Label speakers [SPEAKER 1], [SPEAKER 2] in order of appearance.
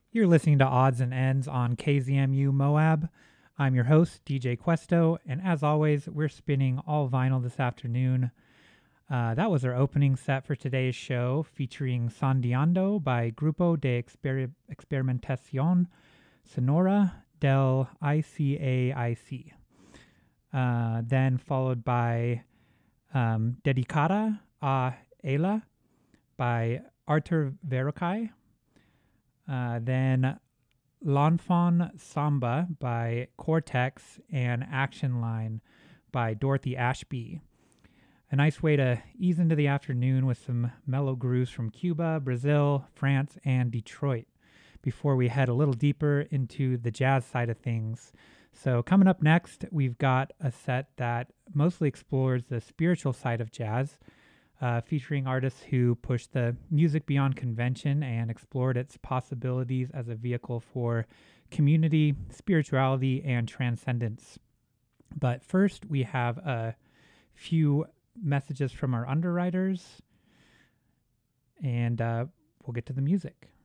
[SPEAKER 1] You're listening to Odds and Ends on KZMU Moab. I'm your host, DJ Questo, and as always, we're spinning all vinyl this afternoon. That was our opening set for today's show, featuring Sondeando by Grupo de Experimentación Sonora del ICAIC. Then followed by Dedicada a Ella by Artur Verocai. Then L'Enfant Samba by Cortex and Action Line by Dorothy Ashby. A nice way to ease into the afternoon with some mellow grooves from Cuba, Brazil, France, and Detroit before we head a little deeper into the jazz side of things. So coming up next, we've got a set that mostly explores the spiritual side of jazz, featuring artists who pushed the music beyond convention and explored its possibilities as a vehicle for community, spirituality, and transcendence. But first, we have a few messages from our underwriters, and we'll get to the music.